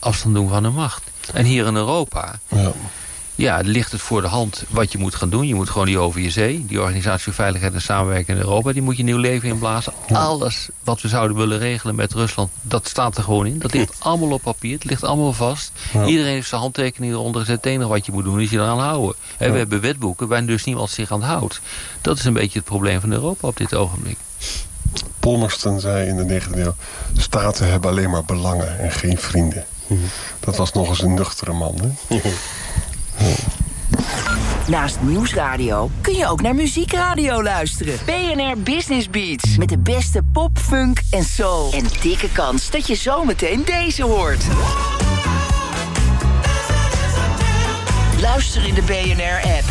afstand doen van de macht. En hier in Europa... Ja, ligt het voor de hand wat je moet gaan doen. Je moet gewoon die OVSE, die Organisatie voor Veiligheid en Samenwerking in Europa... die moet je nieuw leven inblazen. Alles wat we zouden willen regelen met Rusland, dat staat er gewoon in. Dat ligt allemaal op papier, het ligt allemaal vast. Iedereen heeft zijn handtekening eronder gezet. Het enige wat je moet doen is je eraan houden. We hebben wetboeken waar dus niemand zich aan houdt. Dat is een beetje het probleem van Europa op dit ogenblik. Palmerston zei in de 19e eeuw... staten hebben alleen maar belangen en geen vrienden. Dat was nog eens een nuchtere man, hè? Naast Nieuwsradio kun je ook naar Muziekradio luisteren. BNR Business Beats. Met de beste pop, funk en soul. En dikke kans dat je zometeen deze hoort. Luister in de BNR-app.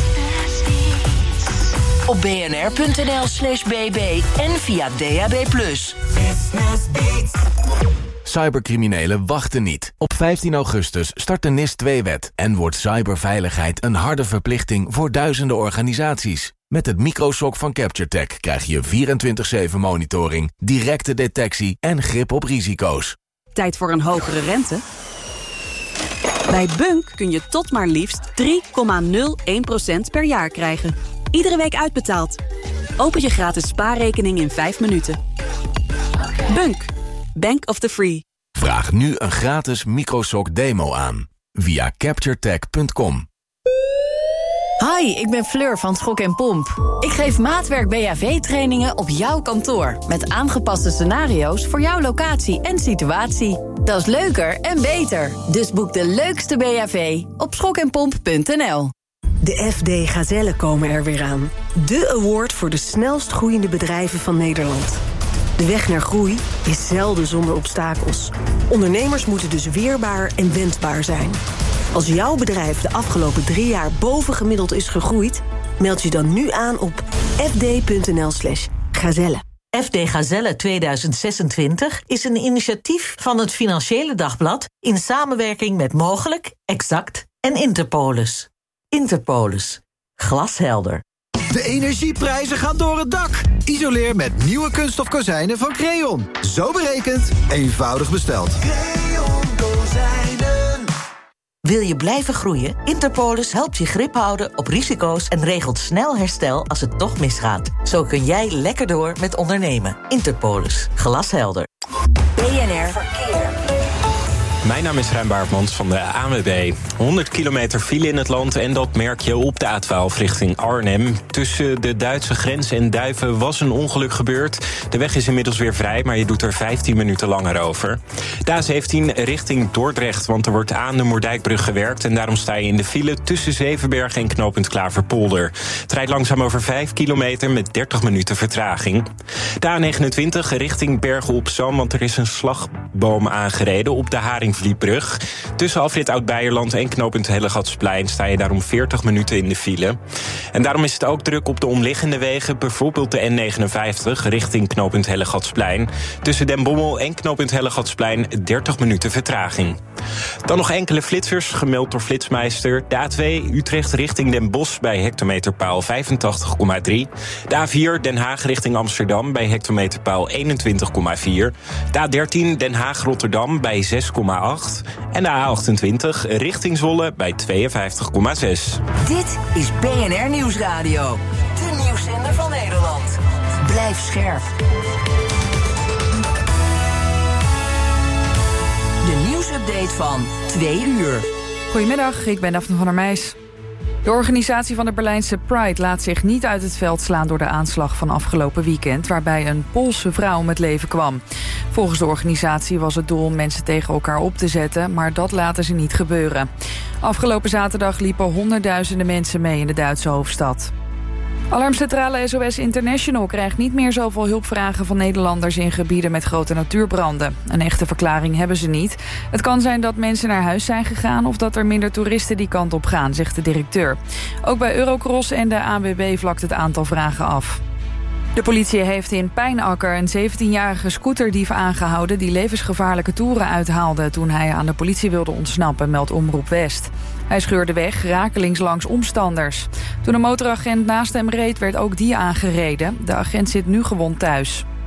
Op bnr.nl/bb en via DAB+. Cybercriminelen wachten niet. Op 15 augustus start de NIS 2-wet... en wordt cyberveiligheid een harde verplichting voor duizenden organisaties. Met het microshock van CaptureTech krijg je 24/7 monitoring... directe detectie en grip op risico's. Tijd voor een hogere rente? Bij Bunk kun je tot maar liefst 3,01% per jaar krijgen. Iedere week uitbetaald. Open je gratis spaarrekening in 5 minuten. Bunk. Bank of the Free. Vraag nu een gratis microshock demo aan. Via CaptureTech.com. Hi, ik ben Fleur van Schok en Pomp. Ik geef maatwerk BHV-trainingen op jouw kantoor... met aangepaste scenario's voor jouw locatie en situatie. Dat is leuker en beter. Dus boek de leukste BHV op schokenpomp.nl. De FD Gazellen komen er weer aan. De award voor de snelst groeiende bedrijven van Nederland. De weg naar groei is zelden zonder obstakels. Ondernemers moeten dus weerbaar en wendbaar zijn. Als jouw bedrijf de afgelopen 3 jaar bovengemiddeld is gegroeid... meld je dan nu aan op fd.nl/gazelle. FD Gazelle 2026 is een initiatief van het Financiële Dagblad... in samenwerking met Mogelijk, Exact en Interpolis. Interpolis. Glashelder. De energieprijzen gaan door het dak. Isoleer met nieuwe kunststof kozijnen van Creon. Zo berekend, eenvoudig besteld. Creon kozijnen. Wil je blijven groeien? Interpolis helpt je grip houden op risico's... en regelt snel herstel als het toch misgaat. Zo kun jij lekker door met ondernemen. Interpolis. Glashelder. BNR Verkeer. Mijn naam is Ruim Baartmans van de ANWB. 100 kilometer file in het land en dat merk je op de A12 richting Arnhem. Tussen de Duitse grens en Duiven was een ongeluk gebeurd. De weg is inmiddels weer vrij, maar je doet er 15 minuten langer over. De A17 richting Dordrecht, want er wordt aan de Moerdijkbrug gewerkt... en daarom sta je in de file tussen Zevenbergen en knooppunt Klaverpolder. Het rijdt langzaam over 5 kilometer met 30 minuten vertraging. De A29 richting Bergen op Zoom, want er is een slagboom aangereden op de Haringvlietbrug. Tussen afrit Oud-Beierland en knooppunt Hellegatsplein sta je daarom 40 minuten in de file. En daarom is het ook druk op de omliggende wegen, bijvoorbeeld de N59 richting knooppunt Hellegatsplein. Tussen Den Bommel en knooppunt Hellegatsplein 30 minuten vertraging. Dan nog enkele flitsers, gemeld door Flitsmeister. De A2 Utrecht richting Den Bosch bij hectometerpaal 85,3. De A4 Den Haag richting Amsterdam bij hectometerpaal 21,4. De A13 Den Haag-Rotterdam bij 6,8. En de A28 richting Zwolle bij 52,6. Dit is BNR Nieuwsradio. De nieuwszender van Nederland. Blijf scherp. De nieuwsupdate van 2 uur. Goedemiddag, ik ben Daphne van der Meijs. De organisatie van de Berlijnse Pride laat zich niet uit het veld slaan... door de aanslag van afgelopen weekend... waarbij een Poolse vrouw om het leven kwam. Volgens de organisatie was het doel om mensen tegen elkaar op te zetten... maar dat laten ze niet gebeuren. Afgelopen zaterdag liepen honderdduizenden mensen mee in de Duitse hoofdstad. Alarmcentrale SOS International krijgt niet meer zoveel hulpvragen van Nederlanders in gebieden met grote natuurbranden. Een echte verklaring hebben ze niet. Het kan zijn dat mensen naar huis zijn gegaan of dat er minder toeristen die kant op gaan, zegt de directeur. Ook bij Eurocross en de ANWB vlakt het aantal vragen af. De politie heeft in Pijnakker een 17-jarige scooterdief aangehouden... die levensgevaarlijke toeren uithaalde toen hij aan de politie wilde ontsnappen, meldt Omroep West. Hij scheurde weg, rakelings langs omstanders. Toen een motoragent naast hem reed, werd ook die aangereden. De agent zit nu gewond thuis.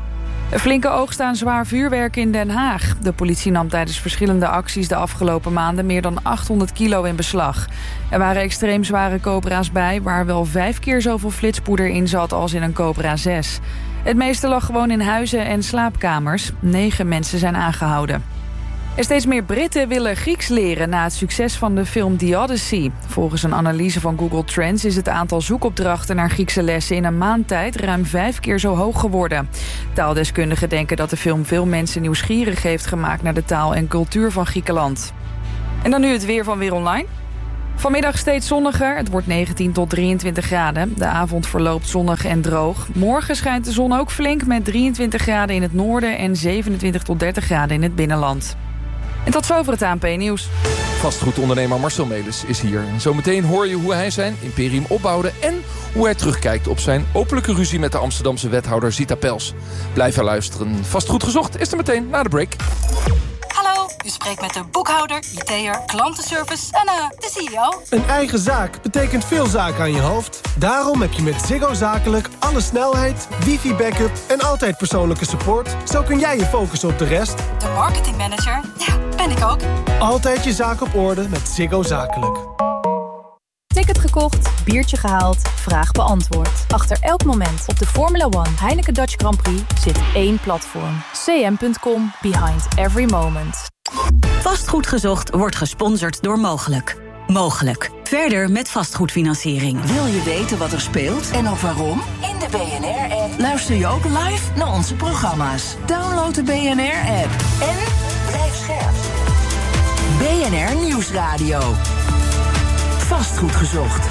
Een flinke oogst aan zwaar vuurwerk in Den Haag. De politie nam tijdens verschillende acties de afgelopen maanden meer dan 800 kilo in beslag. Er waren extreem zware Cobra's bij, waar wel 5 keer zoveel flitspoeder in zat als in een Cobra 6. Het meeste lag gewoon in huizen en slaapkamers. 9 mensen zijn aangehouden. En steeds meer Britten willen Grieks leren na het succes van de film The Odyssey. Volgens een analyse van Google Trends is het aantal zoekopdrachten naar Griekse lessen in een maand tijd ruim 5 keer zo hoog geworden. Taaldeskundigen denken dat de film veel mensen nieuwsgierig heeft gemaakt naar de taal en cultuur van Griekenland. En dan nu het weer van Weer Online. Vanmiddag steeds zonniger, het wordt 19 tot 23 graden. De avond verloopt zonnig en droog. Morgen schijnt de zon ook flink met 23 graden in het noorden en 27 tot 30 graden in het binnenland. En tot zover het ANP-nieuws. Vastgoedondernemer Marcel Melis is hier. En zometeen hoor je hoe hij zijn imperium opbouwde en hoe hij terugkijkt op zijn openlijke ruzie met de Amsterdamse wethouder Zita Pels. Blijf er luisteren. Vastgoed gezocht is er meteen na de break. Hallo, u spreekt met de boekhouder, IT'er, klantenservice en de CEO. Een eigen zaak betekent veel zaken aan je hoofd. Daarom heb je met Ziggo Zakelijk alle snelheid, wifi-backup en altijd persoonlijke support. Zo kun jij je focussen op de rest. De marketingmanager, ja, ben ik ook. Altijd je zaak op orde met Ziggo Zakelijk. Ticket gekocht, biertje gehaald, vraag beantwoord. Achter elk moment op de Formula One Heineken Dutch Grand Prix zit één platform. cm.com, behind every moment. Vastgoed gezocht wordt gesponsord door Mogelijk. Mogelijk. Verder met vastgoedfinanciering. Wil je weten wat er speelt en ook waarom? In de BNR-app luister je ook live naar onze programma's. Download de BNR-app en blijf scherp. BNR Nieuwsradio. Vastgoed gezocht.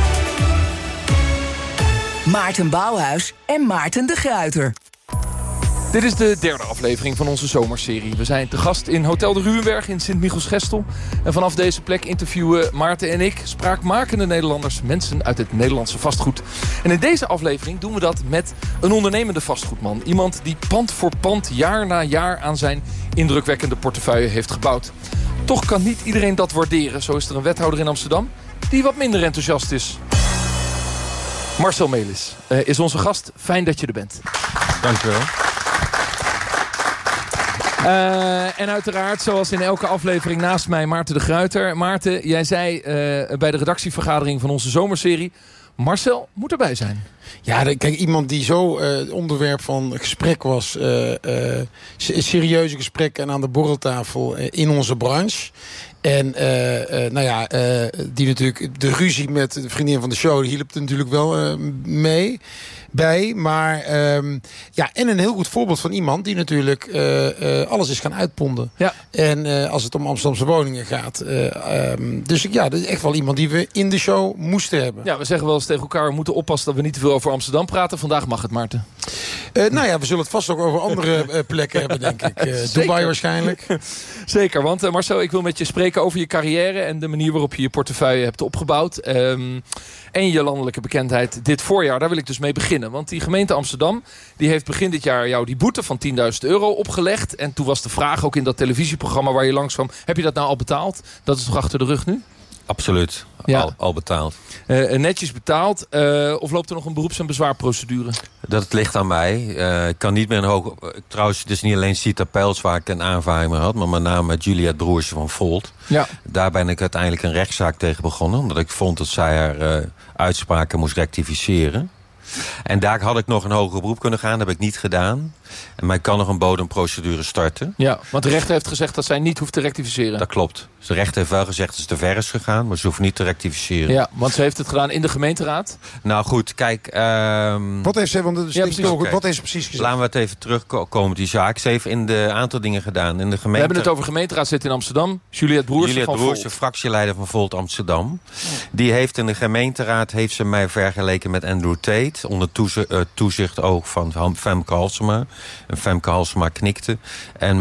Maarten Bouwhuis en Maarten de Gruyter. Dit is de derde aflevering van onze zomerserie. We zijn te gast in Hotel de Ruwenberg in Sint-Michiels-Gestel. En vanaf deze plek interviewen Maarten en ik spraakmakende Nederlanders, mensen uit het Nederlandse vastgoed. En in deze aflevering doen we dat met een ondernemende vastgoedman. Iemand die pand voor pand, jaar na jaar aan zijn indrukwekkende portefeuille heeft gebouwd. Toch kan niet iedereen dat waarderen. Zo is er een wethouder in Amsterdam die wat minder enthousiast is. Marcel Melis is onze gast. Fijn dat je er bent. Dank u wel. En uiteraard, zoals in elke aflevering naast mij, Maarten de Gruyter. Maarten, jij zei bij de redactievergadering van onze zomerserie, Marcel moet erbij zijn. Ja, kijk, iemand die zo onderwerp van gesprek was, serieuze gesprekken en aan de borreltafel in onze branche. En die natuurlijk de ruzie met de vriendin van de show, die hielp er natuurlijk wel bij. Maar en een heel goed voorbeeld van iemand die natuurlijk alles is gaan uitponden. Ja. En als het om Amsterdamse woningen gaat. Dus dat is echt wel iemand die we in de show moesten hebben. Ja, we zeggen wel eens tegen elkaar, we moeten oppassen dat we niet te veel over Amsterdam praten. Vandaag mag het, Maarten. We zullen het vast ook over andere plekken hebben, denk ik. Dubai waarschijnlijk. Zeker, want Marcel, ik wil met je spreken over je carrière en de manier waarop je je portefeuille hebt opgebouwd. En je landelijke bekendheid dit voorjaar. Daar wil ik dus mee beginnen. Want die gemeente Amsterdam die heeft begin dit jaar jou die boete van €10.000 opgelegd. En toen was de vraag ook in dat televisieprogramma waar je langs kwam, heb je dat nou al betaald? Dat is toch achter de rug nu? Absoluut. Ja. Al betaald. Netjes betaald. Of loopt er nog een beroeps- en bezwaarprocedure? Dat ligt aan mij. Ik kan niet meer een hoog... Trouwens, het is niet alleen Zita Pels waar ik een aanvaring mee had, maar met name Juliette Broersje van Volt. Ja. Daar ben ik uiteindelijk een rechtszaak tegen begonnen, omdat ik vond dat zij haar uitspraken moest rectificeren. En daar had ik nog een hoger beroep kunnen gaan. Dat heb ik niet gedaan. En mij kan nog een bodemprocedure starten. Ja, want de rechter heeft gezegd dat zij niet hoeft te rectificeren. Dat klopt. Dus de rechter heeft wel gezegd dat ze te ver is gegaan, maar ze hoeft niet te rectificeren. Ja, want ze heeft het gedaan in de gemeenteraad. Nou goed, kijk... Wat heeft ze, want wat heeft ze precies gezegd? Laten we het even terugkomen op die zaak. Ze heeft in de aantal dingen gedaan. In de We hebben het over gemeenteraad zitten in Amsterdam. Juliette Broersje, fractieleider van Volt Amsterdam. Die heeft in de gemeenteraad heeft ze mij vergeleken met Andrew Tate. Onder toezicht ook van Femke Halsema. En Femke Halsema knikte. En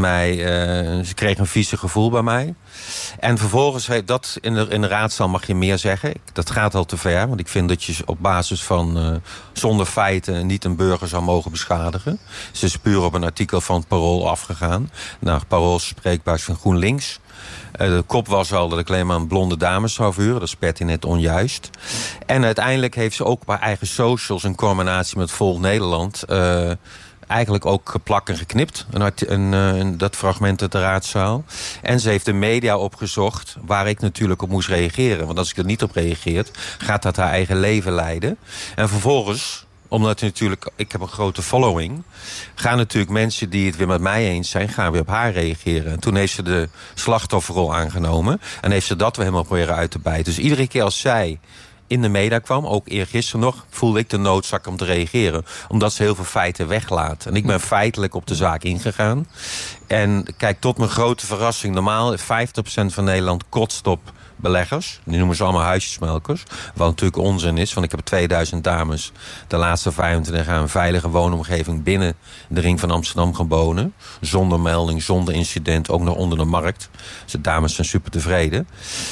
ze kreeg een vieze gevoel bij mij. En vervolgens, dat in de raadzaal mag je meer zeggen. Dat gaat al te ver. Want ik vind dat je op basis van zonder feiten niet een burger zou mogen beschadigen. Ze is puur op een artikel van het Parool afgegaan. Nou, Parool spreekbaar van GroenLinks. De kop was al dat ik alleen maar een blonde dames zou vuren. Dat is pertinent onjuist. En uiteindelijk heeft ze ook op haar eigen socials in combinatie met Volk Nederland eigenlijk ook geplakt en geknipt. Dat fragment uit de raadzaal. En ze heeft de media opgezocht waar ik natuurlijk op moest reageren. Want als ik er niet op reageert, gaat dat haar eigen leven leiden. En vervolgens, omdat natuurlijk, ik heb een grote following, gaan natuurlijk mensen die het weer met mij eens zijn, gaan weer op haar reageren. En toen heeft ze de slachtofferrol aangenomen. En heeft ze dat weer helemaal proberen uit te bijten. Dus iedere keer als zij in de media kwam, ook eergisteren nog, voelde ik de noodzaak om te reageren. Omdat ze heel veel feiten weglaat. En ik ben feitelijk op de zaak ingegaan. En kijk, tot mijn grote verrassing, normaal 50% van Nederland kotst op beleggers. Die noemen ze allemaal huisjesmelkers. Wat natuurlijk onzin is, want ik heb 2000 dames de laatste 25 jaar een veilige woonomgeving binnen de ring van Amsterdam geboden. Zonder melding, zonder incident, ook nog onder de markt. Dus de dames zijn super tevreden.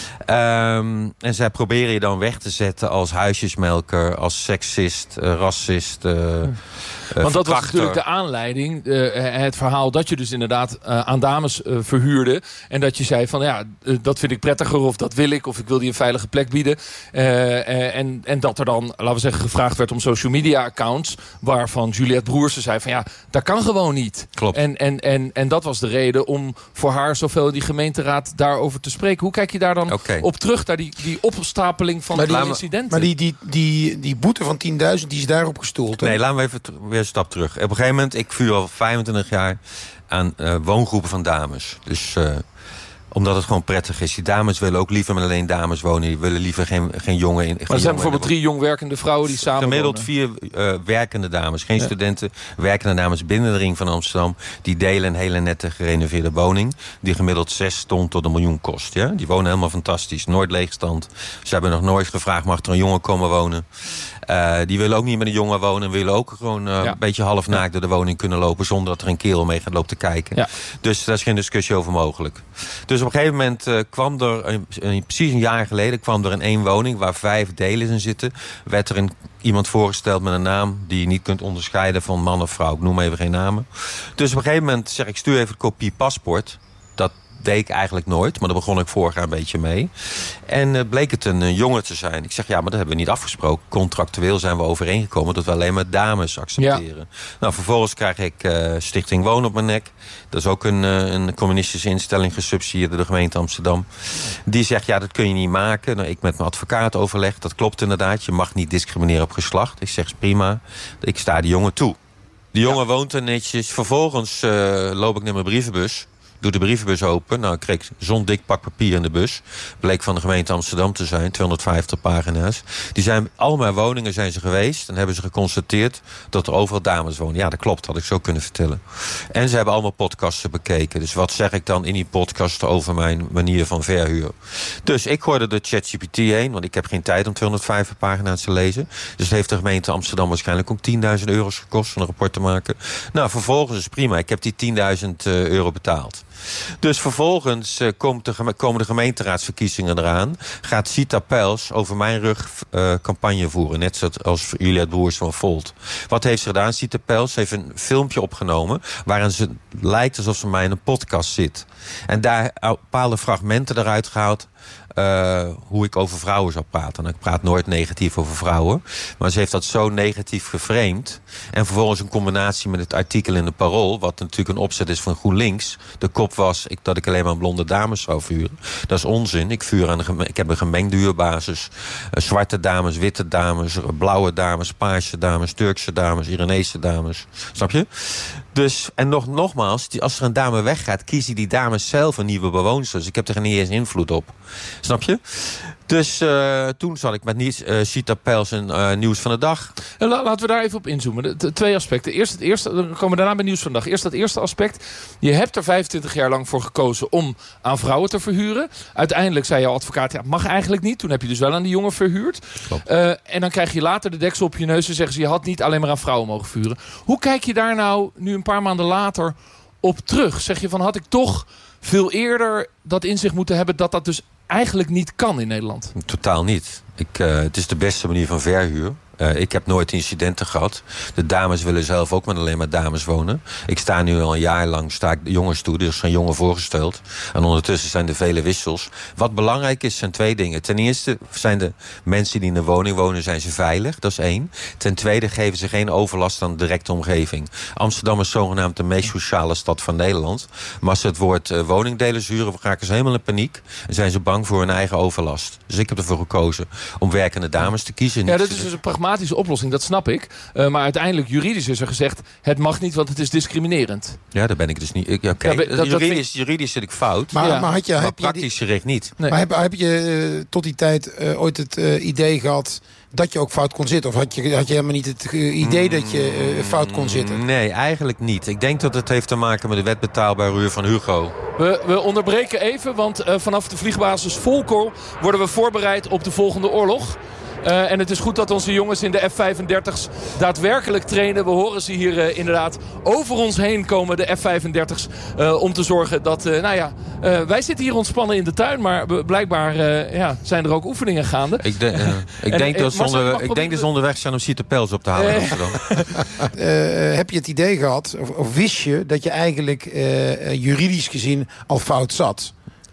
En zij proberen je dan weg te zetten als huisjesmelker, als seksist, racist, want dat was natuurlijk de aanleiding, het verhaal dat je dus inderdaad aan dames verhuurde. En dat je zei van ja, dat vind ik prettiger of dat wil ik. Of ik wil die een veilige plek bieden. En dat er dan, laten we zeggen, gevraagd werd om social media accounts. Waarvan Juliette Broersen zei van ja, dat kan gewoon niet. Klopt. En dat was de reden om voor haar zoveel in die gemeenteraad daarover te spreken. Hoe kijk je daar dan op terug, naar die opstapeling van die incidenten? Maar die boete van 10.000, die is daarop gestoeld. Hè? Nee, laten we even weer een stap terug. Op een gegeven moment, ik vuur al 25 jaar aan woongroepen van dames. Dus omdat het gewoon prettig is. Die dames willen ook liever met alleen dames wonen. Die willen liever geen jongen in. Maar er zijn bijvoorbeeld 3 jong werkende vrouwen die samen gemiddeld wonen. 4 werkende dames. Geen studenten. Werkende dames binnen de ring van Amsterdam. Die delen een hele nette gerenoveerde woning. Die gemiddeld 6 ton tot 1 miljoen kost. Ja? Die wonen helemaal fantastisch. Nooit leegstand. Ze hebben nog nooit gevraagd, mag er een jongen komen wonen? Die willen ook niet met een jongen wonen. Willen ook gewoon een beetje half naakt door de woning kunnen lopen. Zonder dat er een kerel mee gaat lopen te kijken. Ja. Dus daar is geen discussie over mogelijk. Dus op een gegeven moment kwam er, precies een jaar geleden, kwam er in 1 woning waar 5 delen in zitten. Werd er iemand voorgesteld met een naam die je niet kunt onderscheiden van man of vrouw. Ik noem even geen namen. Dus op een gegeven moment zeg ik, stuur even een kopie paspoort. Dat deed ik eigenlijk nooit, maar daar begon ik vorig jaar een beetje mee. En bleek het een jongen te zijn. Ik zeg, ja, maar dat hebben we niet afgesproken. Contractueel zijn we overeengekomen dat we alleen maar dames accepteren. Ja. Nou, vervolgens krijg ik Stichting Woon op mijn nek. Dat is ook een communistische instelling, gesubsidieerd door de gemeente Amsterdam. Die zegt, ja, dat kun je niet maken. Nou, ik met mijn advocaat overleg, dat klopt inderdaad. Je mag niet discrimineren op geslacht. Ik zeg, prima. Ik sta die jongen toe. Die jongen woont er netjes. Vervolgens loop ik naar mijn brievenbus. Doe de brievenbus open. Nou, ik kreeg zo'n dik pak papier in de bus. Bleek van de gemeente Amsterdam te zijn. 250 pagina's. Die zijn, al mijn woningen zijn ze geweest. En hebben ze geconstateerd dat er overal dames wonen. Ja, dat klopt. Had ik zo kunnen vertellen. En ze hebben allemaal podcasten bekeken. Dus wat zeg ik dan in die podcasten over mijn manier van verhuur? Dus ik hoorde de ChatGPT heen. Want ik heb geen tijd om 250 pagina's te lezen. Dus het heeft de gemeente Amsterdam waarschijnlijk ook 10.000 euro's gekost om een rapport te maken. Nou, vervolgens is prima. Ik heb die 10.000 euro betaald. Dus vervolgens komen de gemeenteraadsverkiezingen eraan. Gaat Sita Pels over mijn rug campagne voeren. Net zoals Juliette Broers van Volt. Wat heeft ze gedaan? Sita Pels heeft een filmpje opgenomen waarin ze lijkt alsof ze mij in een podcast zit. En daar bepaalde fragmenten eruit gehaald. Hoe ik over vrouwen zou praten. En ik praat nooit negatief over vrouwen. Maar ze heeft dat zo negatief geframed. En vervolgens een combinatie met het artikel in de Parool. Wat natuurlijk een opzet is van GroenLinks. De kop was dat ik alleen maar blonde dames zou vuren. Dat is onzin. Ik heb een gemengde huurbasis. Zwarte dames, witte dames, blauwe dames, paarse dames, Turkse dames, Iranese dames. Snap je? Dus, en nogmaals, als er een dame weggaat, kiezen die dames zelf een nieuwe bewoonsters. Ik heb er niet eens invloed op. Snap je? Dus toen zat ik met Sita Pels en Nieuws van de Dag. Laten we daar even op inzoomen. 2 aspecten. Eerst het eerste, dan komen we daarna bij Nieuws van de Dag. Eerst dat eerste aspect. Je hebt er 25 jaar lang voor gekozen om aan vrouwen te verhuren. Uiteindelijk zei jouw advocaat, ja, mag eigenlijk niet. Toen heb je dus wel aan die jongen verhuurd. En dan krijg je later de deksel op je neus en zeggen ze, je had niet alleen maar aan vrouwen mogen verhuren. Hoe kijk je daar nou nu een paar maanden later op terug? Zeg je van, had ik toch veel eerder dat inzicht moeten hebben dat dus eigenlijk niet kan in Nederland? Totaal niet. Het is de beste manier van verhuur. Ik heb nooit incidenten gehad. De dames willen zelf ook met alleen maar dames wonen. Ik sta nu al een jaar lang jongens toe. Er is een jongen voorgesteld. En ondertussen zijn er vele wissels. Wat belangrijk is, zijn 2 dingen. Ten eerste zijn de mensen die in de woning wonen, zijn ze veilig. Dat is 1. Ten tweede geven ze geen overlast aan de directe omgeving. Amsterdam is zogenaamd de meest sociale stad van Nederland. Maar als ze het woord woningdelers huren, raken ze helemaal in paniek. En zijn ze bang voor hun eigen overlast. Dus ik heb ervoor gekozen om werkende dames te kiezen. Ja, dat is dus een pragmatische oplossing, dat snap ik. Maar uiteindelijk juridisch is er gezegd, het mag niet, want het is discriminerend. Ja, daar ben ik dus niet. Juridisch zit ik fout. Maar praktisch gericht niet. Nee. Maar heb je tot die tijd ooit het idee gehad dat je ook fout kon zitten? Of had je helemaal niet het idee dat je fout kon zitten? Nee, eigenlijk niet. Ik denk dat het heeft te maken met de wet betaalbare huur van Hugo. We onderbreken even, want vanaf de vliegbasis Volkel worden we voorbereid op de volgende oorlog. En het is goed dat onze jongens in de F-35's daadwerkelijk trainen. We horen ze hier inderdaad over ons heen komen, de F-35's. Om te zorgen dat, wij zitten hier ontspannen in de tuin. Maar blijkbaar zijn er ook oefeningen gaande. Ik denk dat ze onderweg zijn om Citapels op te halen in Amsterdam. Heb je het idee gehad, of wist je dat je eigenlijk juridisch gezien al fout zat?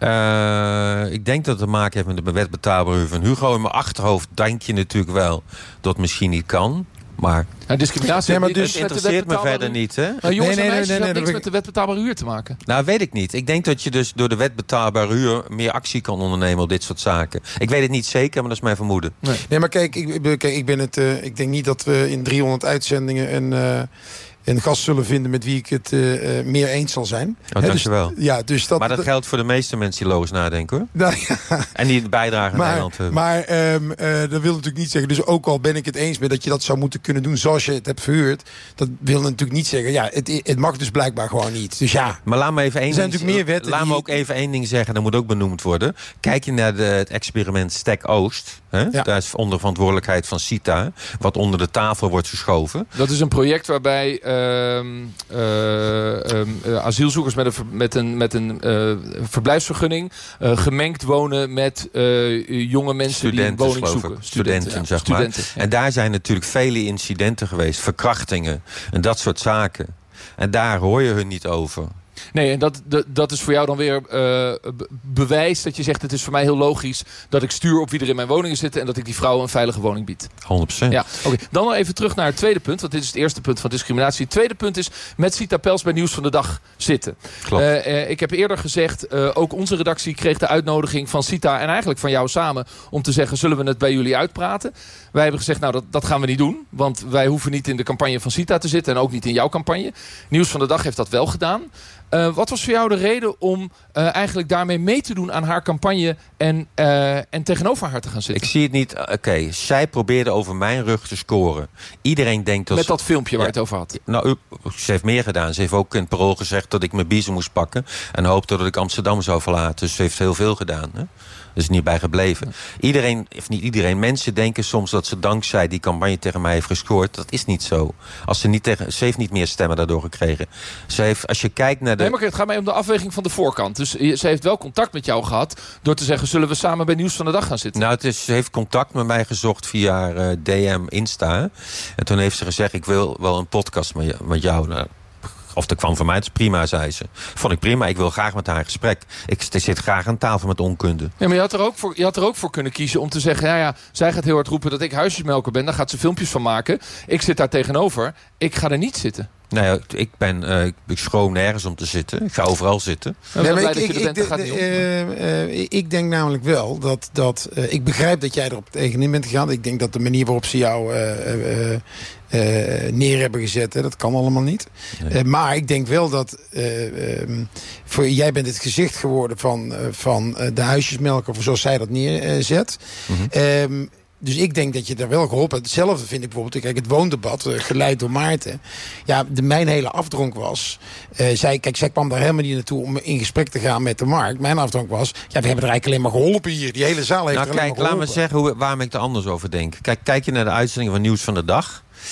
Ik denk dat het te maken heeft met de wet betaalbare huur van Hugo. In mijn achterhoofd denk je natuurlijk wel dat het misschien niet kan. Maar discriminatie het interesseert me verder niet. Hè? Jongens en meisjes heeft niks met de wet betaalbare huur te maken. Nou, weet ik niet. Ik denk dat je dus door de wet betaalbare huur meer actie kan ondernemen op dit soort zaken. Ik weet het niet zeker, maar dat is mijn vermoeden. Nee, maar kijk, ik denk niet dat we in 300 uitzendingen een gast zullen vinden met wie ik het meer eens zal zijn. Dankjewel. Dus maar dat geldt voor de meeste mensen die logisch nadenken, hoor. Nou, en die bijdragen aan Nederland hebben. Maar dat wil natuurlijk niet zeggen. Dus ook al ben ik het eens met dat je dat zou moeten kunnen doen zoals je het hebt verhuurd. Dat wil natuurlijk niet zeggen. Ja, het mag dus blijkbaar gewoon niet. Dus ja. Maar laat me even ook even één ding zeggen. Dat moet ook benoemd worden. Kijk je naar het experiment Stek Oost. Hè? Ja. Daar is onder verantwoordelijkheid van CITA. Wat onder de tafel wordt geschoven. Dat is een project waarbij asielzoekers met een verblijfsvergunning gemengd wonen met jonge mensen studenten, die een woning zoeken. Studenten, zeg maar. En daar zijn natuurlijk vele incidenten geweest. Verkrachtingen en dat soort zaken. En daar hoor je hun niet over. Nee, en dat is voor jou dan weer bewijs dat je zegt, het is voor mij heel logisch dat ik stuur op wie er in mijn woningen zitten en dat ik die vrouwen een veilige woning bied. 100%. Ja, oké. Dan nog even terug naar het tweede punt, want dit is het eerste punt van discriminatie. Het tweede punt is met Citapels bij Nieuws van de Dag zitten. Klopt. Ik heb eerder gezegd, ook onze redactie kreeg de uitnodiging van Cita en eigenlijk van jou samen om te zeggen, zullen we het bij jullie uitpraten? Wij hebben gezegd, nou dat gaan we niet doen, want wij hoeven niet in de campagne van Cita te zitten en ook niet in jouw campagne. Nieuws van de Dag heeft dat wel gedaan. Wat was voor jou de reden om eigenlijk daarmee mee te doen aan haar campagne en tegenover haar te gaan zitten? Ik zie het niet. Oké, zij probeerde over mijn rug te scoren. Iedereen denkt dat... Met dat filmpje waar je het over had. Nou, ze heeft meer gedaan. Ze heeft ook in het parool gezegd dat ik mijn biezen moest pakken en hoopte dat ik Amsterdam zou verlaten. Dus ze heeft heel veel gedaan. Hè? Er is niet bij gebleven. Iedereen, of niet iedereen, mensen denken soms dat ze dankzij die campagne tegen mij heeft gescoord. Dat is niet zo. Ze heeft niet meer stemmen daardoor gekregen. Ze heeft, als je kijkt naar de... Nee, maar het gaat mij om de afweging van de voorkant. Dus ze heeft wel contact met jou gehad door te zeggen, zullen we samen bij Nieuws van de Dag gaan zitten? Nou, ze heeft contact met mij gezocht via DM, Insta. En toen heeft ze gezegd, ik wil wel een podcast met jou. Nou, of dat kwam van mij, het is prima, zei ze. Vond ik prima, ik wil graag met haar in gesprek. Ik zit graag aan tafel met onkunde. Ja, maar je had er ook voor kunnen kiezen om te zeggen, zij gaat heel hard roepen dat ik huisjesmelker ben. Daar gaat ze filmpjes van maken. Ik zit daar tegenover. Ik ga er niet zitten. Nou ja, ik schroom nergens om te zitten. Ik ga overal zitten. Ik denk namelijk wel dat ik begrijp dat jij erop tegenin bent gegaan. Ik denk dat de manier waarop ze jou neer hebben gezet, dat kan allemaal niet. Nee. Maar ik denk wel dat jij bent het gezicht geworden van de huisjesmelker, zoals zij dat neerzet. Mm-hmm. Dus ik denk dat je daar wel geholpen hebt. Hetzelfde vind ik bijvoorbeeld, kijk, het woondebat, geleid door Maarten. Ja, mijn hele afdronk was... zij kwam daar helemaal niet naartoe om in gesprek te gaan met de markt. Mijn afdronk was, we hebben er eigenlijk alleen maar geholpen hier. Die hele zaal heeft er alleen maar geholpen. Laat me zeggen waarom ik er anders over denk. Kijk je naar de uitzendingen van Nieuws van de Dag.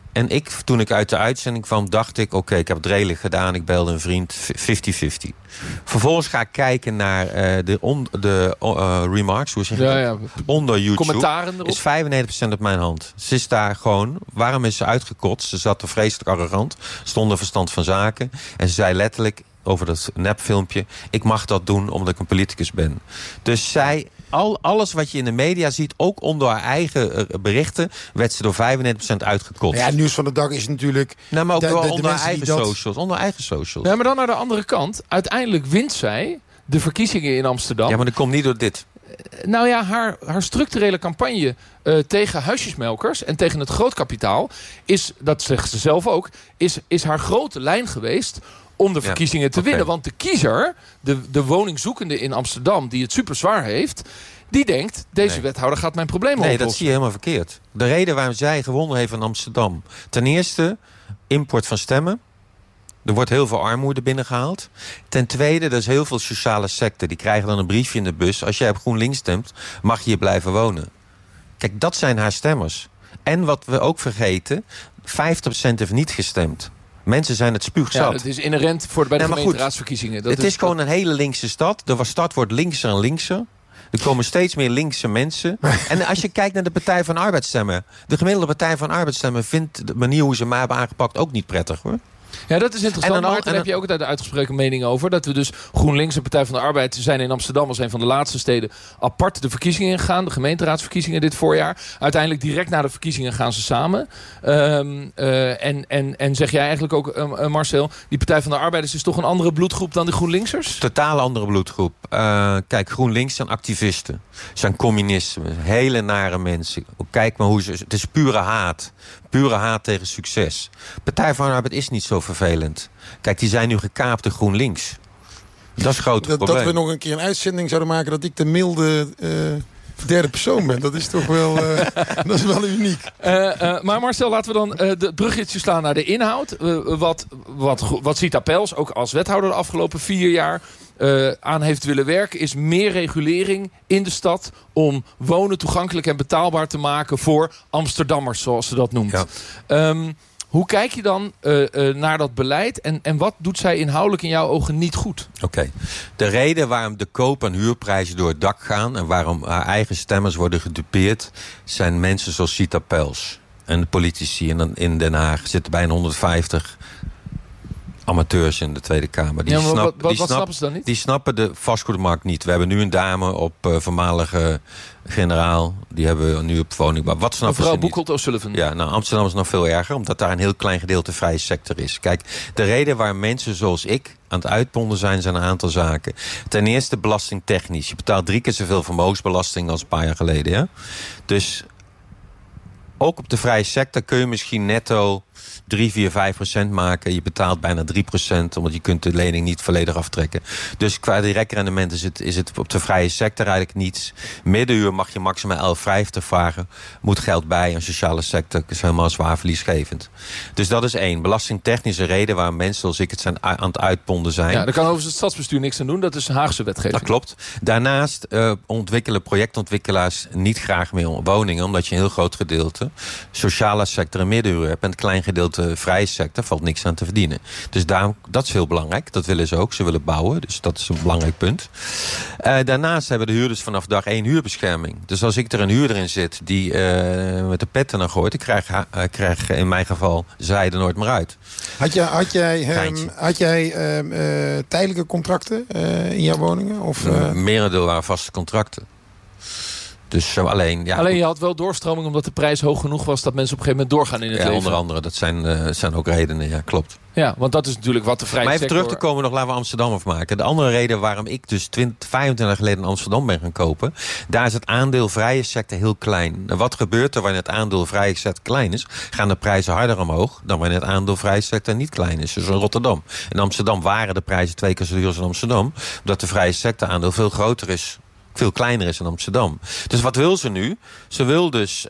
En toen ik uit de uitzending kwam, dacht ik... oké, ik heb het redelijk gedaan, ik belde een vriend, 50-50. Vervolgens ga ik kijken naar de remarks, hoe zeg je dat? Onder YouTube. Commentaren erop. Is 95% op mijn hand. Ze is daar gewoon, waarom is ze uitgekotst? Ze zat er vreselijk arrogant, stond er verstand van zaken. En ze zei letterlijk over dat nepfilmpje... ik mag dat doen omdat ik een politicus ben. Dus alles wat je in de media ziet, ook onder haar eigen berichten... werd ze door 95% uitgekotst. Ja, nieuws van de dag is natuurlijk... Nou, maar ook onder haar eigen socials. Onder eigen socials. Ja, maar dan naar de andere kant. Uiteindelijk wint zij de verkiezingen in Amsterdam. Ja, maar dat komt niet door dit. Nou ja, haar structurele campagne tegen huisjesmelkers... en tegen het grootkapitaal is, dat zegt ze zelf ook... is haar grote lijn geweest... om de verkiezingen te winnen. Want de kiezer, de woningzoekende in Amsterdam... die het super zwaar heeft... die denkt, deze wethouder gaat mijn probleem oplossen. Nee, dat zie je helemaal verkeerd. De reden waarom zij gewonnen heeft in Amsterdam... ten eerste, import van stemmen. Er wordt heel veel armoede binnengehaald. Ten tweede, er is heel veel sociale sector. Die krijgen dan een briefje in de bus. Als jij op GroenLinks stemt, mag je hier blijven wonen. Kijk, dat zijn haar stemmers. En wat we ook vergeten... 50% heeft niet gestemd. Mensen zijn het spuugzat. Ja, het is inherent bij de gemeenteraadsverkiezingen. Het is gewoon een hele linkse stad. De stad wordt linkser en linkser. Er komen steeds meer linkse mensen. En als je kijkt naar de Partij van Arbeidsstemmen... de gemiddelde Partij van Arbeidsstemmen... vindt de manier hoe ze mij hebben aangepakt ook niet prettig, hoor. Ja, dat is interessant. Maarten, daar heb je ook een uitgesproken mening over. Dat we dus GroenLinks en Partij van de Arbeid zijn in Amsterdam als een van de laatste steden apart de verkiezingen ingegaan. De gemeenteraadsverkiezingen dit voorjaar. Uiteindelijk direct na de verkiezingen gaan ze samen. En zeg jij eigenlijk ook, Marcel, die Partij van de Arbeiders is toch een andere bloedgroep dan de GroenLinksers? Totaal andere bloedgroep. Kijk, GroenLinks zijn activisten. Zijn communisten. Hele nare mensen. Kijk maar hoe ze... Het is pure haat. Pure haat tegen succes. Partij van de Arbeid is niet zo vervelend. Kijk, die zijn nu gekaapt door GroenLinks. Dat is een groot probleem. Dat we nog een keer een uitzending zouden maken... dat ik de milde derde persoon ben. Dat is toch wel, dat is wel uniek. Maar Marcel, laten we dan de bruggetje slaan naar de inhoud. Wat Zita Pels, ook als wethouder de afgelopen 4 jaar... aan heeft willen werken, is meer regulering in de stad... om wonen toegankelijk en betaalbaar te maken voor Amsterdammers, zoals ze dat noemt. Ja. Hoe kijk je dan naar dat beleid en wat doet zij inhoudelijk in jouw ogen niet goed? Oké. De reden waarom de koop- en huurprijzen door het dak gaan... en waarom haar eigen stemmers worden gedupeerd... zijn mensen zoals Zita Pels en de politici. En dan in Den Haag zitten bijna 150... amateurs in de Tweede Kamer. Wat snappen ze dan niet? Die snappen de vastgoedmarkt niet. We hebben nu een dame op voormalige generaal. Die hebben we nu op woningbouw. Wat snappen ze niet? Mevrouw Boekholt O'Sullivan. Ja, nou, Amsterdam is nog veel erger. Omdat daar een heel klein gedeelte vrije sector is. Kijk, de reden waar mensen zoals ik aan het uitponden zijn een aantal zaken. Ten eerste belastingtechnisch. Je betaalt 3 keer zoveel vermogensbelasting als een paar jaar geleden. Ja? Dus ook op de vrije sector kun je misschien netto 3, 4, 5% maken. Je betaalt bijna 3%, omdat je kunt de lening niet volledig aftrekken. Dus qua direct rendement is het op de vrije sector eigenlijk niets. Middenuur mag je maximaal 11,50 vragen. Moet geld bij. Een sociale sector is helemaal zwaar verliesgevend. Dus dat is 1. Belastingtechnische reden waar mensen zoals ik het zijn aan het uitponden zijn. Ja, daar kan overigens het stadsbestuur niks aan doen. Dat is een Haagse wetgeving. Dat klopt. Daarnaast ontwikkelen projectontwikkelaars niet graag meer woningen, omdat je een heel groot gedeelte sociale sector en middenuur hebt. En een klein gedeelte vrije sector valt niks aan te verdienen. Dus daarom, dat is heel belangrijk. Dat willen ze ook. Ze willen bouwen. Dus dat is een belangrijk punt. Daarnaast hebben de huurders vanaf dag 1 huurbescherming. Dus als ik er een huurder in zit die met de pet naar gooit, ik krijg in mijn geval zij er nooit meer uit. Had jij tijdelijke contracten in jouw woningen? Of, merendeel waren vaste contracten. Dus alleen je had wel doorstroming omdat de prijs hoog genoeg was dat mensen op een gegeven moment doorgaan in het leven. Onder andere, dat zijn ook redenen, ja, klopt. Ja, want dat is natuurlijk wat de vrije sector... Maar even terug te komen, nog laten we Amsterdam afmaken. De andere reden waarom ik dus 25 jaar geleden in Amsterdam ben gaan kopen, daar is het aandeel vrije sector heel klein. En wat gebeurt er wanneer het aandeel vrije sector klein is? Gaan de prijzen harder omhoog dan wanneer het aandeel vrije sector niet klein is. Dus in Rotterdam. In Amsterdam waren de prijzen 2 keer zo duur als in Amsterdam, omdat de vrije sector aandeel veel groter is. Veel kleiner is in Amsterdam. Dus wat wil ze nu? Ze wil dus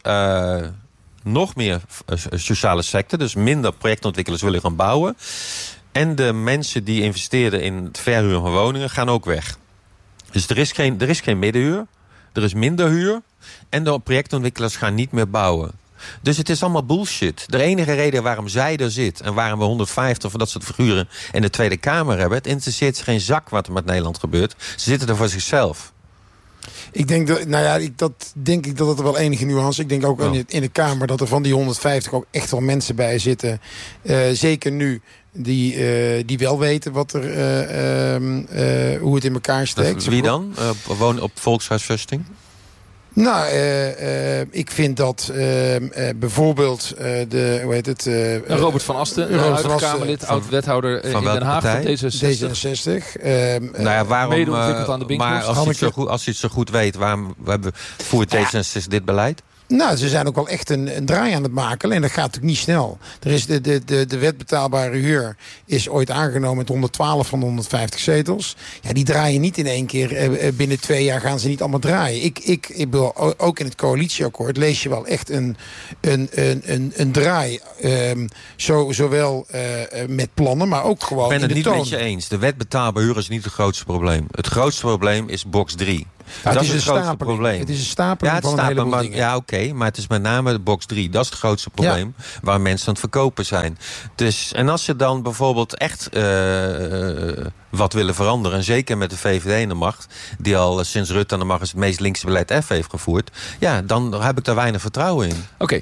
nog meer sociale sector. Dus minder projectontwikkelaars willen gaan bouwen. En de mensen die investeerden in het verhuren van woningen gaan ook weg. Dus er is geen middenhuur. Er is minder huur. En de projectontwikkelaars gaan niet meer bouwen. Dus het is allemaal bullshit. De enige reden waarom zij er zit... en waarom we 150 van dat soort figuren in de Tweede Kamer hebben... het interesseert ze geen zak wat er met Nederland gebeurt. Ze zitten er voor zichzelf. Ik denk dat er wel enige nuance. Ik denk ook in de Kamer dat er van die 150 ook echt wel mensen bij zitten. Zeker nu die wel weten wat hoe het in elkaar steekt. Wie dan? Wonen op volkshuisvesting? Nou, ik vind dat bijvoorbeeld Robert van Asten, oud-Kamerlid, oud-wethouder in Den Haag van D66. Waarom? Medeontwikkeld aan de maar als je het zo goed weet, waarom voert D66 dit beleid? Nou, ze zijn ook wel echt een draai aan het maken. En dat gaat natuurlijk niet snel. Er is de wet betaalbare huur is ooit aangenomen met 112 van de 150 zetels. Ja, die draaien niet in één keer. Binnen 2 jaar gaan ze niet allemaal draaien. Ik bedoel, ook in het coalitieakkoord lees je wel echt een draai. Zowel met plannen, maar ook gewoon in de toon. Ik ben het niet met je eens. De wet betaalbare huur is niet het grootste probleem. Het grootste probleem is box 3. Ja, dat is het grootste probleem. Het is een stapeling van een heleboel dingen. Ja, oké, maar het is met name de box 3. Dat is het grootste probleem waar mensen aan het verkopen zijn. Dus, en als je dan bijvoorbeeld echt wat willen veranderen... en zeker met de VVD in de macht... die al sinds Rutte aan de macht het meest linkse beleid heeft gevoerd... ja, dan heb ik daar weinig vertrouwen in. Oké.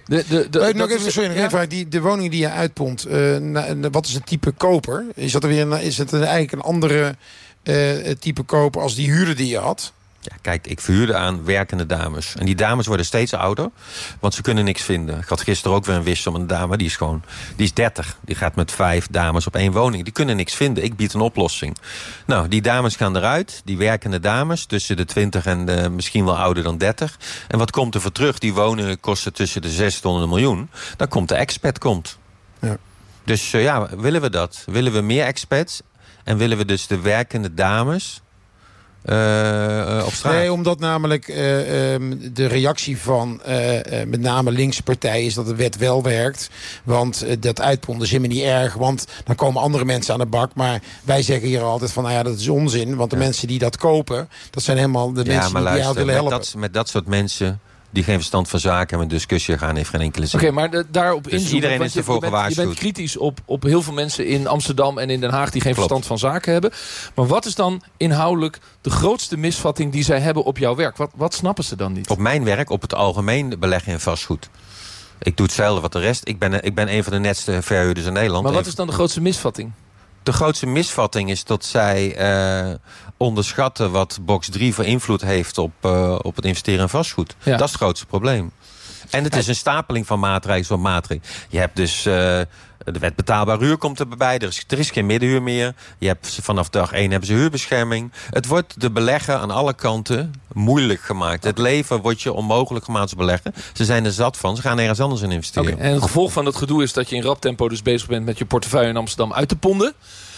De woningen die je uitpompt... wat is het type koper? Is het eigenlijk een andere type koper als die huurder die je had? Ja, kijk, ik verhuurde aan werkende dames. En die dames worden steeds ouder, want ze kunnen niks vinden. Ik had gisteren ook weer een wissel met een dame, die is 30. Die gaat met 5 dames op 1 woning. Die kunnen niks vinden. Ik bied een oplossing. Nou, die dames gaan eruit. Die werkende dames, tussen de 20 en misschien wel ouder dan 30. En wat komt er voor terug? Die woningen kosten tussen de 600 en 1 miljoen. Dan komt de expat. Ja. Dus willen we dat? Willen we meer expats? En willen we dus de werkende dames... op straat? Nee, omdat namelijk de reactie van met name linkse partijen is dat de wet wel werkt. Want dat uitponden is helemaal niet erg. Want dan komen andere mensen aan de bak. Maar wij zeggen hier altijd van, dat is onzin. Want de mensen die dat kopen, dat zijn helemaal de mensen die jou willen helpen. Met dat soort mensen... die geen verstand van zaken hebben, een discussie gaan, heeft geen enkele zin. Oké, maar daarop dus inzoomen, iedereen is ervoor gewaarschuwd. Je bent kritisch op heel veel mensen in Amsterdam en in Den Haag die geen verstand van zaken hebben. Maar wat is dan inhoudelijk de grootste misvatting die zij hebben op jouw werk? Wat snappen ze dan niet? Op mijn werk, op het algemeen beleggen in vastgoed. Ik doe hetzelfde wat de rest. Ik ben een van de netste verhuurders in Nederland. Maar wat is dan de grootste misvatting? De grootste misvatting is dat zij onderschatten wat box 3 voor invloed heeft op het investeren in vastgoed. Ja. Dat is het grootste probleem. En het is een stapeling van maatregelen. Je hebt dus de wet betaalbaar huur komt erbij. Er is geen middenhuur meer. Je hebt, vanaf dag 1 hebben ze huurbescherming. Het wordt de beleggen aan alle kanten moeilijk gemaakt. Het leven wordt je onmogelijk gemaakt als beleggen. Ze zijn er zat van. Ze gaan ergens anders in investeren. Okay. En het gevolg van dat gedoe is dat je in rap tempo dus bezig bent met je portefeuille in Amsterdam uit te ponden.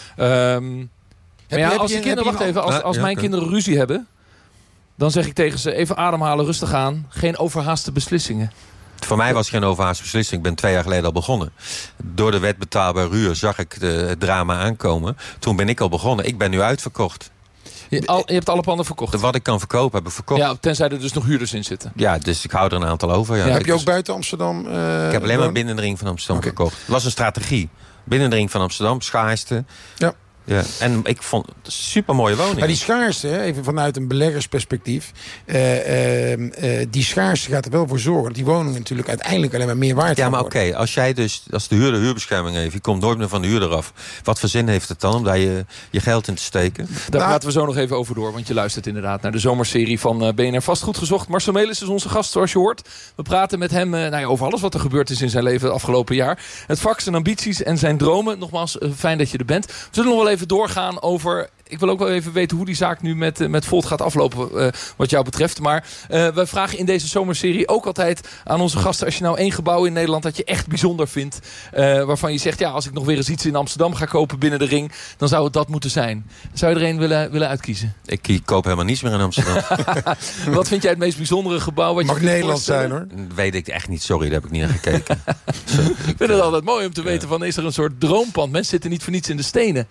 Als mijn kinderen ruzie hebben, dan zeg ik tegen ze even ademhalen, rustig aan. Geen overhaaste beslissingen. Voor mij was het geen overhaaste beslissing. Ik ben 2 jaar geleden al begonnen. Door de wet betaalbaar huur zag ik het drama aankomen. Toen ben ik al begonnen. Ik ben nu uitverkocht. Je hebt alle panden verkocht? Wat ik kan verkopen, heb ik verkocht. Ja, tenzij er dus nog huurders in zitten. Ja, dus ik hou er een aantal over. Ja. Heb je ook buiten Amsterdam? Ik heb alleen maar binnen de ring van Amsterdam verkocht. Het was een strategie. Binnen de ring van Amsterdam, schaarste. Ja. Ja, en ik vond het een supermooie woning. Maar die schaarste, even vanuit een beleggersperspectief... die schaarste gaat er wel voor zorgen dat die woningen natuurlijk uiteindelijk alleen maar meer waard gaan worden. Ja, maar oké, als de huurder huurbescherming heeft... je komt nooit meer van de huurder af. Wat voor zin heeft het dan om daar je geld in te steken? Daar praten we zo nog even over door. Want je luistert inderdaad naar de zomerserie van BNR Vastgoed Gezocht. Marcel Melis is onze gast, zoals je hoort. We praten met hem over alles wat er gebeurd is in zijn leven het afgelopen jaar. Het vak, zijn ambities en zijn dromen. Nogmaals, fijn dat je er bent. We zullen nog wel even doorgaan over... Ik wil ook wel even weten hoe die zaak nu met Volt gaat aflopen wat jou betreft. Maar we vragen in deze zomerserie ook altijd aan onze gasten... als je nou 1 gebouw in Nederland dat je echt bijzonder vindt... waarvan je zegt, als ik nog weer eens iets in Amsterdam ga kopen binnen de ring... dan zou het dat moeten zijn. Zou je er een willen uitkiezen? Ik koop helemaal niets meer in Amsterdam. Wat vind jij het meest bijzondere gebouw? Wat mag Nederland zijn, hoor. Weet ik echt niet, sorry, daar heb ik niet naar gekeken. Ik vind het altijd mooi om te weten van... is er een soort droompand? Mensen zitten niet voor niets in de stenen.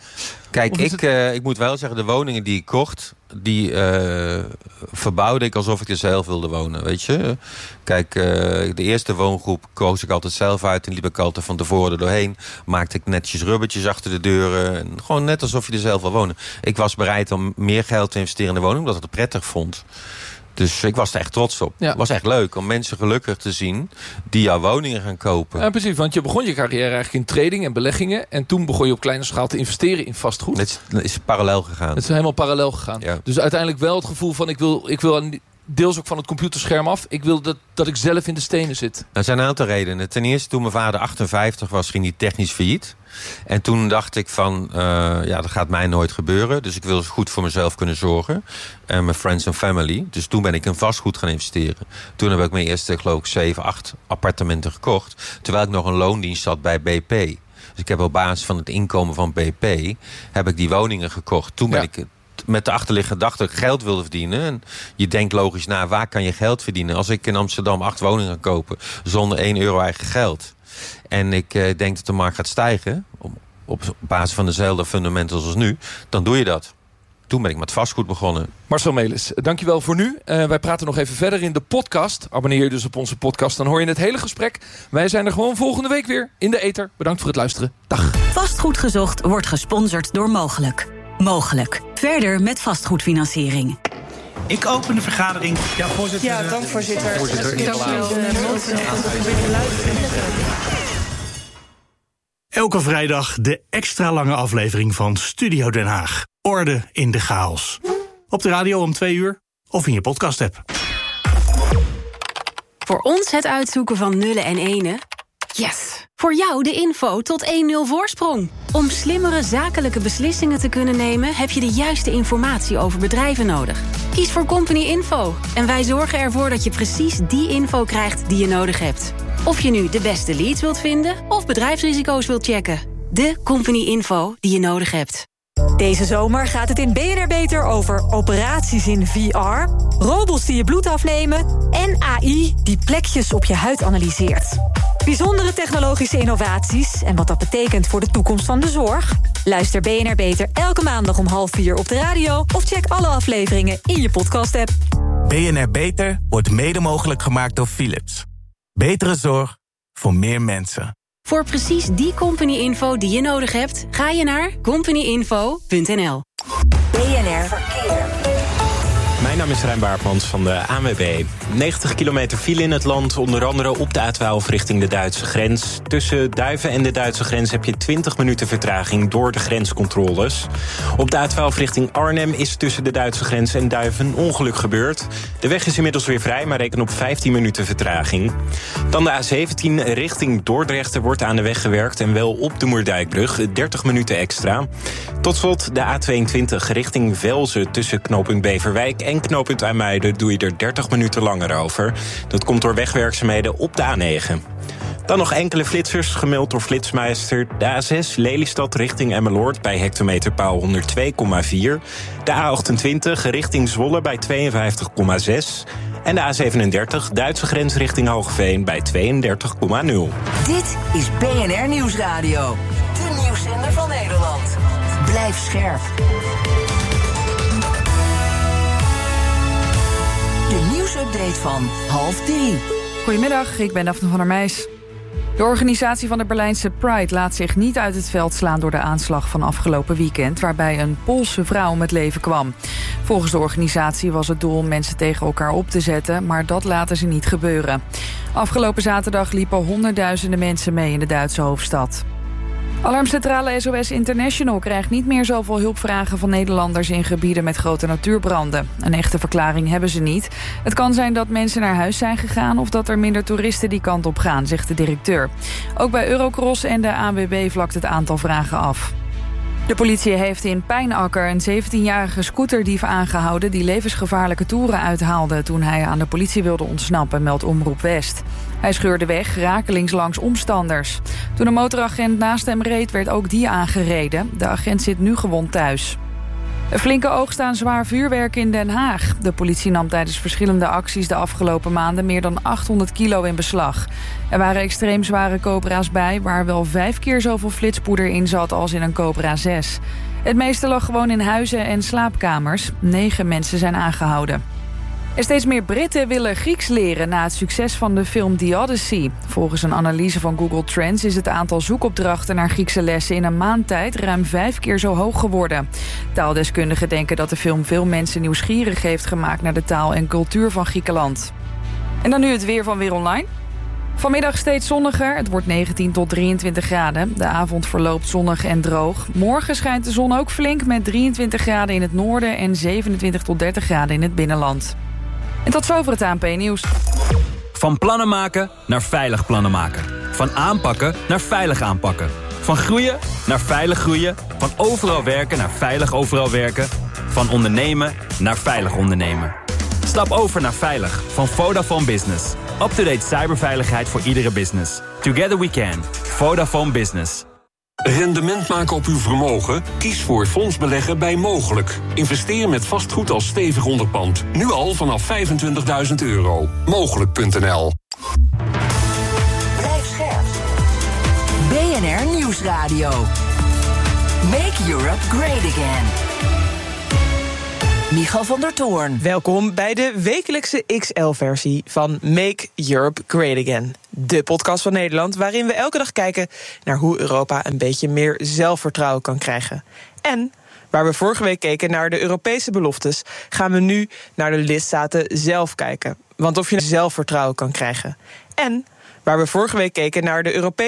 Kijk, ik moet wel zeggen, de woningen die ik kocht, die verbouwde ik alsof ik er zelf wilde wonen, weet je. Kijk, de eerste woongroep koos ik altijd zelf uit en liep ik altijd van tevoren er doorheen. Maakte ik netjes rubbertjes achter de deuren. En gewoon net alsof je er zelf wil wonen. Ik was bereid om meer geld te investeren in de woning, omdat ik het prettig vond. Dus ik was er echt trots op. Het was echt leuk om mensen gelukkig te zien die jouw woningen gaan kopen. Ja, precies, want je begon je carrière eigenlijk in trading en beleggingen. En toen begon je op kleine schaal te investeren in vastgoed. Het is parallel gegaan. Het is helemaal parallel gegaan. Ja. Dus uiteindelijk wel het gevoel van ik wil deels ook van het computerscherm af. Ik wil dat ik zelf in de stenen zit. Er zijn een aantal redenen. Ten eerste, toen mijn vader 58 was, ging hij technisch failliet. En toen dacht ik van, dat gaat mij nooit gebeuren. Dus ik wil goed voor mezelf kunnen zorgen. En mijn friends en family. Dus toen ben ik in vastgoed gaan investeren. Toen heb ik mijn eerste, geloof ik, 7, 8 appartementen gekocht. Terwijl ik nog een loondienst had bij BP. Dus ik heb op basis van het inkomen van BP heb ik die woningen gekocht. Toen ben ik met de achterliggende gedachte dat ik geld wilde verdienen. En je denkt logisch na, waar kan je geld verdienen? Als ik in Amsterdam 8 woningen ga kopen zonder €1 eigen geld. En ik denk dat de markt gaat stijgen op basis van dezelfde fundamentals als nu, dan doe je dat. Toen ben ik met vastgoed begonnen. Marcel Melis, dankjewel voor nu. Wij praten nog even verder in de podcast. Abonneer je dus op onze podcast, dan hoor je het hele gesprek. Wij zijn er gewoon volgende week weer in de ether. Bedankt voor het luisteren. Dag. Vastgoed gezocht wordt gesponsord door Mogelijk. Mogelijk. Verder met vastgoedfinanciering. Ik open de vergadering. Ja, voorzitter. Ja, dank voorzitter. Elke vrijdag de extra lange aflevering van Studio Den Haag. Orde in de chaos. Op de radio om 2 uur of in je podcast-app. Voor ons het uitzoeken van nullen en enen. Yes! Voor jou de info tot 1-0 voorsprong. Om slimmere zakelijke beslissingen te kunnen nemen, heb je de juiste informatie over bedrijven nodig. Kies voor Company Info en wij zorgen ervoor dat je precies die info krijgt die je nodig hebt. Of je nu de beste leads wilt vinden of bedrijfsrisico's wilt checken. De Company Info die je nodig hebt. Deze zomer gaat het in BNR Beter over operaties in VR, robots die je bloed afnemen en AI die plekjes op je huid analyseert. Bijzondere technologische innovaties en wat dat betekent voor de toekomst van de zorg? Luister BNR Beter elke maandag om 3:30 op de radio of check alle afleveringen in je podcast-app. BNR Beter wordt mede mogelijk gemaakt door Philips. Betere zorg voor meer mensen. Voor precies die company info die je nodig hebt, ga je naar companyinfo.nl. BNR Verkeer. Mijn naam is Rijn Baartmans van de ANWB. 90 kilometer file in het land, onder andere op de A12 richting de Duitse grens. Tussen Duiven en de Duitse grens heb je 20 minuten vertraging door de grenscontroles. Op de A12 richting Arnhem is tussen de Duitse grens en Duiven een ongeluk gebeurd. De weg is inmiddels weer vrij, maar reken op 15 minuten vertraging. Dan de A17 richting Dordrecht. Er wordt aan de weg gewerkt en wel op de Moerdijkbrug. 30 minuten extra. Tot slot de A22 richting Velzen tussen knooppunt Beverwijk en knooppunt IJmuiden doe je er 30 minuten langer over. Dat komt door wegwerkzaamheden op de A9. Dan nog enkele flitsers, gemeld door Flitsmeister. De A6 Lelystad richting Emmeloord bij hectometerpaal 102,4. De A28 richting Zwolle bij 52,6. En de A37 Duitse grens richting Hoogeveen bij 32,0. Dit is BNR Nieuwsradio. De nieuwszender van Nederland. Blijf scherp. De nieuwsupdate van 2:30. Goedemiddag, ik ben Daphne van der Meijs. De organisatie van de Berlijnse Pride laat zich niet uit het veld slaan door de aanslag van afgelopen weekend, waarbij een Poolse vrouw om het leven kwam. Volgens de organisatie was het doel mensen tegen elkaar op te zetten, maar dat laten ze niet gebeuren. Afgelopen zaterdag liepen honderdduizenden mensen mee in de Duitse hoofdstad. Alarmcentrale SOS International krijgt niet meer zoveel hulpvragen van Nederlanders in gebieden met grote natuurbranden. Een echte verklaring hebben ze niet. Het kan zijn dat mensen naar huis zijn gegaan of dat er minder toeristen die kant op gaan, zegt de directeur. Ook bij Eurocross en de ANWB vlakt het aantal vragen af. De politie heeft in Pijnakker een 17-jarige scooterdief aangehouden die levensgevaarlijke toeren uithaalde toen hij aan de politie wilde ontsnappen, meldt Omroep West. Hij scheurde weg, rakelings langs omstanders. Toen een motoragent naast hem reed, werd ook die aangereden. De agent zit nu gewond thuis. Een flinke oogst aan zwaar vuurwerk in Den Haag. De politie nam tijdens verschillende acties de afgelopen maanden meer dan 800 kilo in beslag. Er waren extreem zware Cobra's bij, waar wel 5 keer zoveel flitspoeder in zat als in een Cobra 6. Het meeste lag gewoon in huizen en slaapkamers. 9 mensen zijn aangehouden. En steeds meer Britten willen Grieks leren na het succes van de film The Odyssey. Volgens een analyse van Google Trends is het aantal zoekopdrachten naar Griekse lessen in een maand tijd ruim 5 keer zo hoog geworden. Taaldeskundigen denken dat de film veel mensen nieuwsgierig heeft gemaakt naar de taal en cultuur van Griekenland. En dan nu het weer van Weer Online. Vanmiddag steeds zonniger, het wordt 19 tot 23 graden. De avond verloopt zonnig en droog. Morgen schijnt de zon ook flink met 23 graden in het noorden en 27 tot 30 graden in het binnenland. En tot zover het ANP-nieuws. Van plannen maken naar veilig plannen maken. Van aanpakken naar veilig aanpakken. Van groeien naar veilig groeien. Van overal werken naar veilig overal werken. Van ondernemen naar veilig ondernemen. Stap over naar veilig van Vodafone Business. Up-to-date cyberveiligheid voor iedere business. Together we can. Vodafone Business. Rendement maken op uw vermogen? Kies voor fondsbeleggen bij Mogelijk. Investeer met vastgoed als stevig onderpand. Nu al vanaf €25.000. Mogelijk.nl. Blijf scherp. BNR Nieuwsradio. Make Europe great again. Michal van der Toorn. Welkom bij de wekelijkse XL-versie van Make Europe Great Again. De podcast van Nederland waarin we elke dag kijken naar hoe Europa een beetje meer zelfvertrouwen kan krijgen. En waar we vorige week keken naar de Europese beloftes, gaan we nu naar de lidstaten zelf kijken. Want of je zelfvertrouwen kan krijgen. En waar we vorige week keken naar de Europese